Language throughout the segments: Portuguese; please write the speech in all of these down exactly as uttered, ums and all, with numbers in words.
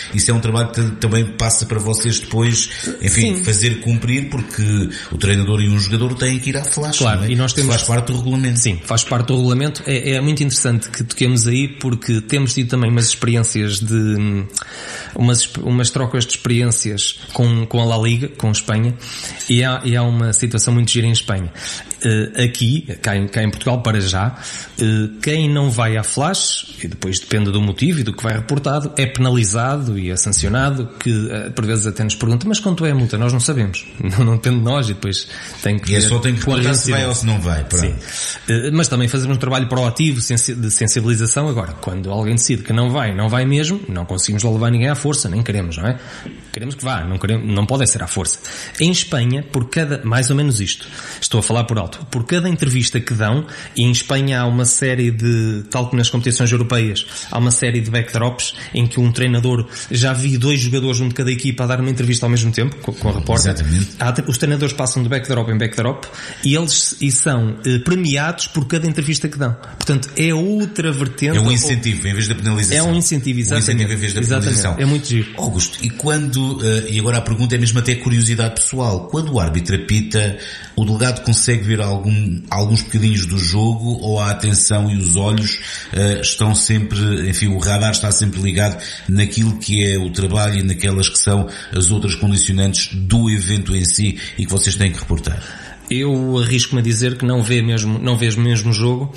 isso é um trabalho que também passa para vocês depois, enfim, Sim. fazer cumprir, porque o treinador e um jogador têm que ir à flash, claro, não é? E nós temos... Faz parte do regulamento. Sim, faz parte do regulamento. É, é muito interessante que toquemos aí, porque temos tido também umas experiências de, umas, umas trocas de experiências com, com a La Liga, com a Espanha, e há, e há uma situação muito gira em Espanha. Uh, aqui, cá em, cá em Portugal, para já, uh, quem não vai à flash, e depois depende do motivo e do que vai reportado, é penalizado e é sancionado, que uh, por vezes até nos pergunta, mas quanto é a multa? Nós não sabemos. Não, não depende de nós, e depois tem que... E é só tem que reportar se vai ou se não vai. Pronto. Sim. Uh, mas também fazemos um trabalho proativo de sensibilização. Agora, quando alguém decide que não vai, não vai mesmo, não conseguimos levar ninguém à força, nem queremos, não é? Queremos que vá, não, queremos, não pode ser à força. Em Espanha, por cada, mais ou menos isto, estou a falar por alto, por cada entrevista que dão, e em Espanha há uma série de, tal como nas competições europeias, há uma série de backdrops em que um treinador, já vi dois jogadores, um de cada equipa, a dar uma entrevista ao mesmo tempo, com, com a repórter. Exatamente. Há, os treinadores passam de backdrop em backdrop e eles e são eh, premiados por cada entrevista que dão. Portanto, é outra vertente. É um incentivo ou, em vez da penalização. É um incentivo, exatamente. Um incentivo em vez da penalização. É muito giro. Augusto, e quando, uh, e agora a pergunta é mesmo até curiosidade pessoal, quando o árbitro apita, o delegado consegue ver algum, alguns bocadinhos do jogo, ou a atenção e os olhos uh, estão sempre, enfim, o radar está sempre ligado naquilo que é o trabalho e naquelas que são as outras condicionantes do evento em si e que vocês têm que reportar? Eu arrisco-me a dizer que não vê mesmo, não vês mesmo o jogo,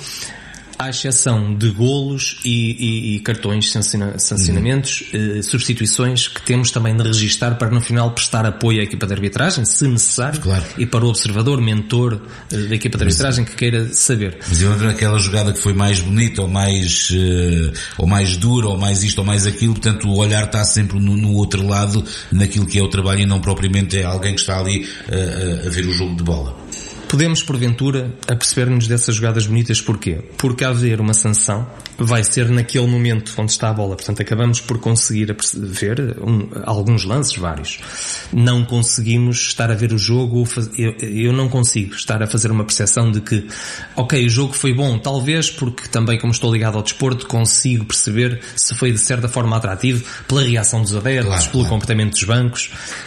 à exceção de golos e, e, e cartões, sanciona, sancionamentos, uhum. eh, substituições que temos também de registar para no final prestar apoio à equipa de arbitragem, se necessário, claro. E para o observador, mentor eh, da equipa de arbitragem que queira saber. Mas eu lembro daquela jogada que foi mais bonita, ou mais, uh, ou mais dura, ou mais isto, ou mais aquilo, portanto o olhar está sempre no, no outro lado, naquilo que é o trabalho e não propriamente é alguém que está ali uh, a ver o jogo de bola. Podemos, porventura, aperceber-nos dessas jogadas bonitas. Porquê? Porque, ao haver uma sanção, vai ser naquele momento onde está a bola. Portanto, acabamos por conseguir ver um, alguns lances, vários. Não conseguimos estar a ver o jogo, ou faz... eu, eu não consigo estar a fazer uma percepção de que, ok, o jogo foi bom, talvez porque também, como estou ligado ao desporto, consigo perceber se foi de certa forma atrativo pela reação dos adeptos, claro, pelo claro. comportamento dos bancos,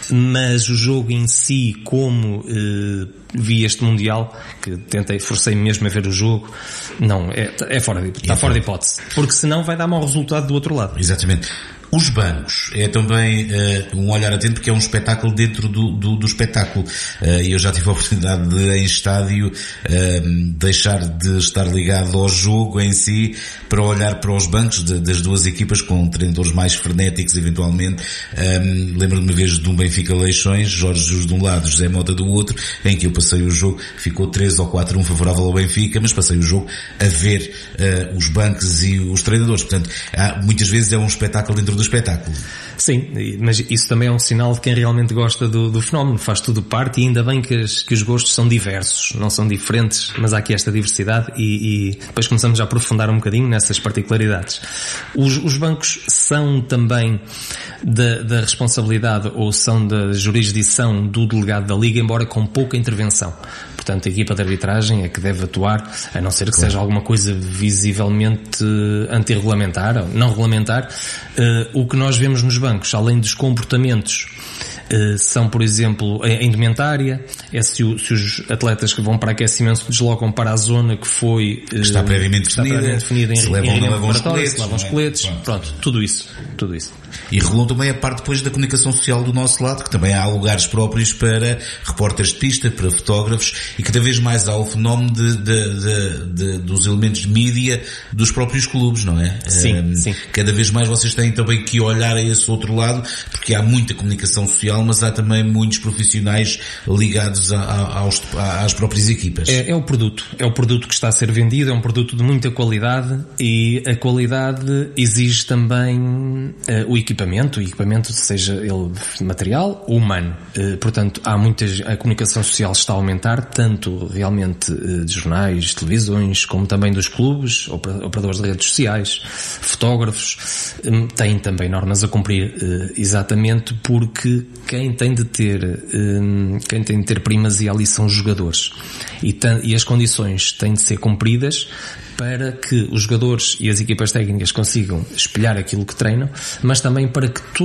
mas o jogo em si, como eh, vi este Mundial, que tentei, forcei-me mesmo a ver o jogo, não, é, é fora de, está fora de hipótese, porque senão vai dar mau resultado do outro lado. Exatamente. Os bancos é também uh, um olhar atento, porque é um espetáculo dentro do, do, do espetáculo. E uh, eu já tive a oportunidade de, em estádio, uh, deixar de estar ligado ao jogo em si para olhar para os bancos de, das duas equipas, com treinadores mais frenéticos eventualmente. Um, lembro-me uma vez de um Benfica Leixões, Jorge Jesus de um lado, José Mota do outro, em que eu passei o jogo, ficou três ou quatro a um favorável ao Benfica, mas passei o jogo a ver uh, os bancos e os treinadores. Portanto, há, muitas vezes é um espetáculo dentro do espetáculo. Sim, mas isso também é um sinal de quem realmente gosta do, do fenómeno, faz tudo parte, e ainda bem que, as, que os gostos são diversos, não são diferentes, mas há aqui esta diversidade, e, e depois começamos a aprofundar um bocadinho nessas particularidades. Os, os bancos são também da, da responsabilidade, ou são da jurisdição do delegado da Liga, embora com pouca intervenção. Portanto, a equipa de arbitragem é que deve atuar, a não ser que claro. seja alguma coisa visivelmente antirregulamentar, ou não regulamentar. Uh, o que nós vemos nos bancos, além dos comportamentos, uh, são, por exemplo, a indumentária, é se, o, se os atletas que vão para aquecimento se deslocam para a zona que foi uh, está previamente está definida, definida em, se levam ou não levam os coletes, se levam os coletes, pronto. pronto, tudo isso, tudo isso. E regulam também a parte depois da comunicação social do nosso lado, que também há lugares próprios para repórteres de pista, para fotógrafos, e cada vez mais há o fenómeno de, de, de, de, dos elementos de mídia dos próprios clubes, não é? Sim, um, sim. Cada vez mais vocês têm também que olhar a esse outro lado, porque há muita comunicação social, mas há também muitos profissionais ligados a, a, aos, a, às próprias equipas. É, é o produto, é o produto que está a ser vendido, é um produto de muita qualidade, e a qualidade exige também uh, o equipamento, o equipamento seja ele material ou humano. Uh, portanto, há muitas, a comunicação social está a aumentar, tanto realmente uh, de jornais, televisões, como também dos clubes, operadores de redes sociais, fotógrafos, um, têm também normas a cumprir, uh, exatamente porque quem tem de ter, um, quem tem de ter primazia ali são os jogadores. E, t- e as condições têm de ser cumpridas para que os jogadores e as equipas técnicas consigam espelhar aquilo que treinam, mas também para que